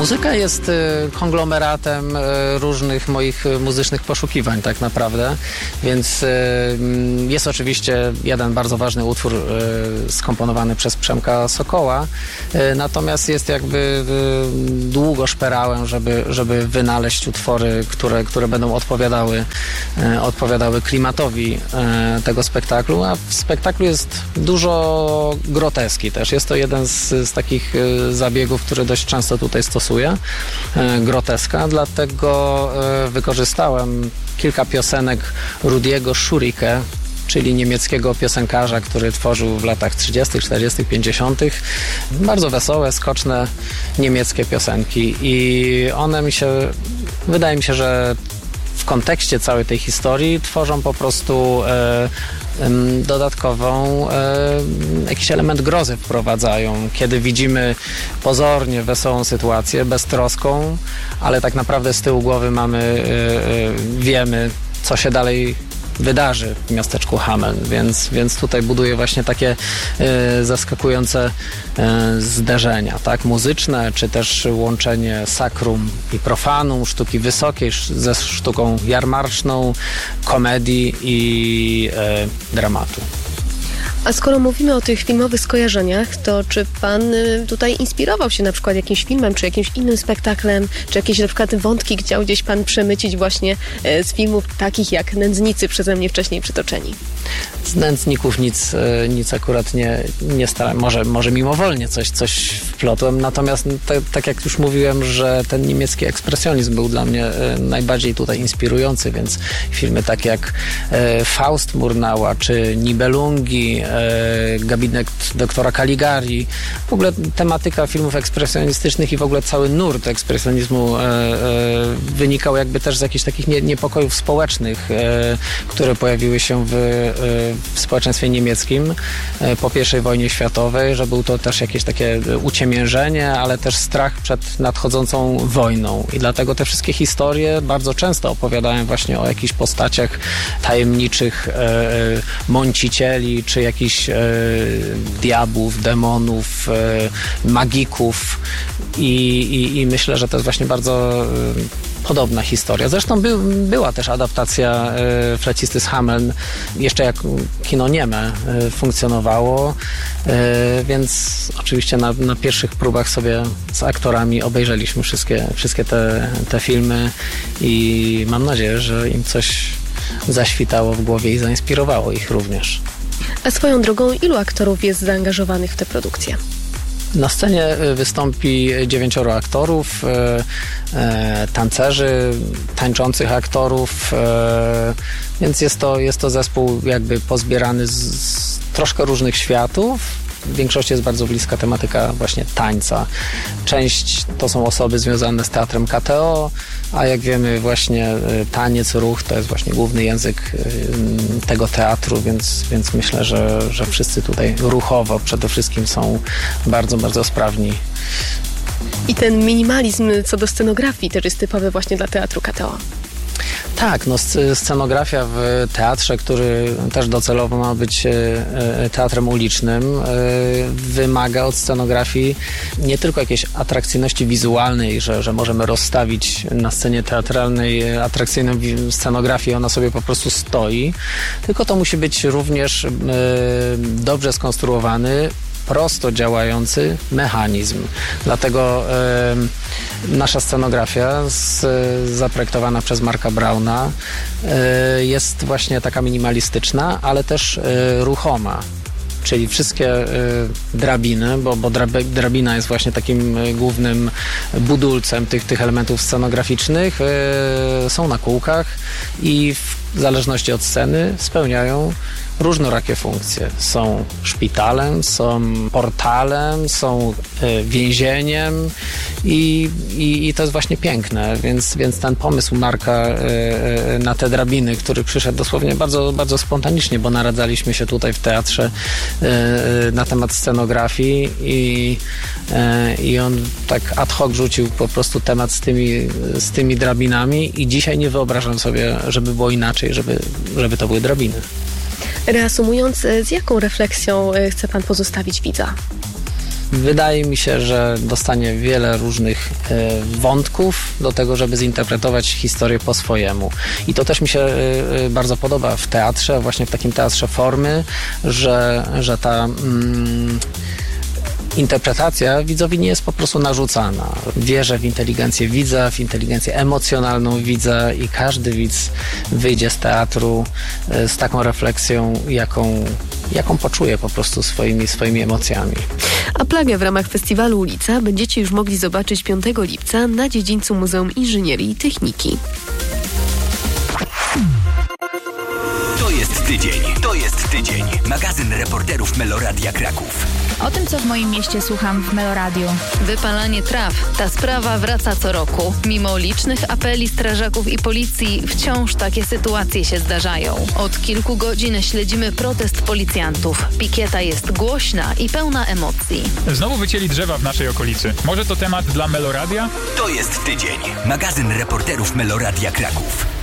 Muzyka jest konglomeratem różnych moich muzycznych poszukiwań tak naprawdę, więc jest oczywiście jeden bardzo ważny utwór skomponowany przez Przemka Sokoła, natomiast jest jakby długo szperałem, żeby wynaleźć utwory, które będą odpowiadały klimatowi tego spektaklu, a w spektaklu jest dużo groteski też. Jest to jeden z takich zabiegów, który dość często tutaj stosuję, groteska, dlatego wykorzystałem kilka piosenek Rudiego Schurike, czyli niemieckiego piosenkarza, który tworzył w latach 30., 40., 50. bardzo wesołe, skoczne niemieckie piosenki i one wydaje mi się, że w kontekście całej tej historii tworzą po prostu dodatkową, jakiś element grozy wprowadzają, kiedy widzimy pozornie wesołą sytuację, beztroską, ale tak naprawdę z tyłu głowy wiemy, co się dalej wydarzy w miasteczku Hameln, więc tutaj buduje właśnie takie zaskakujące zderzenia, tak, muzyczne, czy też łączenie sakrum i profanum, sztuki wysokiej ze sztuką jarmarczną, komedii i dramatu. A skoro mówimy o tych filmowych skojarzeniach, to czy pan tutaj inspirował się na przykład jakimś filmem, czy jakimś innym spektaklem, czy jakieś na przykład wątki chciał gdzieś pan przemycić właśnie z filmów takich jak Nędznicy przeze mnie wcześniej przytoczeni? Z Nędzników nic akurat nie starałem. Może mimowolnie coś wplotłem, natomiast tak jak już mówiłem, że ten niemiecki ekspresjonizm był dla mnie najbardziej tutaj inspirujący, więc filmy takie jak Faust Murnau'a, czy Nibelungi, Gabinet doktora Caligari, w ogóle tematyka filmów ekspresjonistycznych i w ogóle cały nurt ekspresjonizmu wynikał jakby też z jakichś takich niepokojów społecznych, które pojawiły się w społeczeństwie niemieckim po I wojnie światowej, że był to też jakieś takie uciemiężenie, ale też strach przed nadchodzącą wojną i dlatego te wszystkie historie bardzo często opowiadałem właśnie o jakichś postaciach tajemniczych mącicieli, czy jakichś diabłów, demonów, magików i myślę, że to jest właśnie bardzo podobna historia. Zresztą była też adaptacja Flecisty z Hameln, jeszcze jak kino nieme funkcjonowało, więc oczywiście na pierwszych próbach sobie z aktorami obejrzeliśmy wszystkie te filmy i mam nadzieję, że im coś zaświtało w głowie i zainspirowało ich również. A swoją drogą, ilu aktorów jest zaangażowanych w tę produkcję? Na scenie wystąpi 9 aktorów, tancerzy, tańczących aktorów, więc jest to zespół jakby pozbierany z troszkę różnych światów. W większości jest bardzo bliska tematyka właśnie tańca. Część to są osoby związane z teatrem KTO, a jak wiemy właśnie taniec, ruch to jest właśnie główny język tego teatru, więc myślę, że wszyscy tutaj ruchowo przede wszystkim są bardzo, bardzo sprawni. I ten minimalizm co do scenografii też jest typowy właśnie dla teatru KTO. Tak, scenografia w teatrze, który też docelowo ma być teatrem ulicznym, wymaga od scenografii nie tylko jakiejś atrakcyjności wizualnej, że możemy rozstawić na scenie teatralnej atrakcyjną scenografię i ona sobie po prostu stoi, tylko to musi być również dobrze skonstruowany, prosto działający mechanizm. Dlatego nasza scenografia zaprojektowana przez Marka Brauna jest właśnie taka minimalistyczna, ale też ruchoma. Czyli wszystkie drabiny, bo drabina jest właśnie takim głównym budulcem tych elementów scenograficznych, są na kółkach i w zależności od sceny spełniają różnorakie funkcje. Są szpitalem, są portalem, są więzieniem i to jest właśnie piękne, więc ten pomysł Marka na te drabiny, który przyszedł dosłownie bardzo, bardzo spontanicznie, bo naradzaliśmy się tutaj w teatrze na temat scenografii i on tak ad hoc rzucił po prostu temat z tymi drabinami i dzisiaj nie wyobrażam sobie, żeby było inaczej, żeby to były drabiny. Reasumując, z jaką refleksją chce pan pozostawić widza? wydaje mi się, że dostanie wiele różnych wątków do tego, żeby zinterpretować historię po swojemu. I to też mi się bardzo podoba w teatrze, właśnie w takim teatrze formy, że ta interpretacja widzowi nie jest po prostu narzucana. Wierzę w inteligencję widza, w inteligencję emocjonalną widza i każdy widz wyjdzie z teatru z taką refleksją, jaką poczuje po prostu swoimi emocjami. A Plagę w ramach festiwalu Ulica będziecie już mogli zobaczyć 5 lipca na dziedzińcu Muzeum Inżynierii i Techniki. To jest tydzień. Magazyn reporterów Meloradia Kraków. O tym, co w moim mieście słucham w Meloradiu. Wypalanie traw. Ta sprawa wraca co roku. Mimo licznych apeli strażaków i policji, wciąż takie sytuacje się zdarzają. Od kilku godzin śledzimy protest policjantów. Pikieta jest głośna i pełna emocji. Znowu wycięli drzewa w naszej okolicy. Może to temat dla Meloradia? To jest tydzień. Magazyn reporterów Meloradia Kraków.